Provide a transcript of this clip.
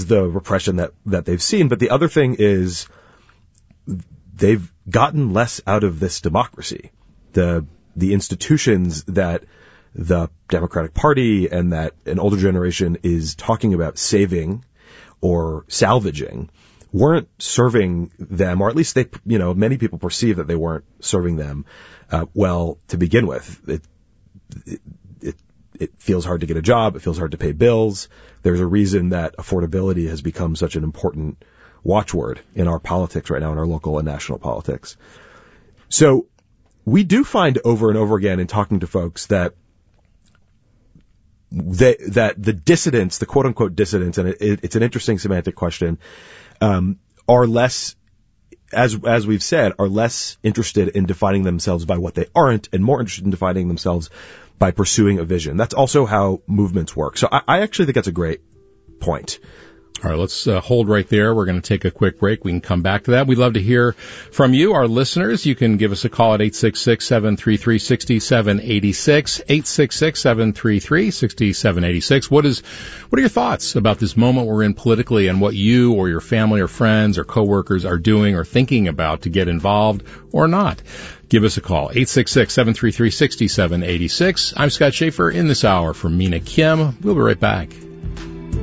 the repression that they've seen. But the other thing is they've gotten less out of this democracy. The institutions that the Democratic Party and that an older generation is talking about saving or salvaging weren't serving them, or at least many people perceive that they weren't serving them well to begin with. It feels hard to get a job. It feels hard to pay bills. There's a reason that affordability has become such an important watchword in our politics right now, in our local and national politics. So we do find over and over again in talking to folks that the dissidents, the quote unquote dissidents, and it's an interesting semantic question, are less, as we've said, are less interested in defining themselves by what they aren't and more interested in defining themselves by pursuing a vision. That's also how movements work. So I actually think that's a great point. All right, let's hold right there. We're going to take a quick break. We can come back to that. We'd love to hear from you, our listeners. You can give us a call at 866-733-6786, 866-733-6786. What are your thoughts about this moment we're in politically and what you or your family or friends or coworkers are doing or thinking about to get involved or not? Give us a call, 866-733-6786. I'm Scott Schaefer in this hour for Mina Kim. We'll be right back.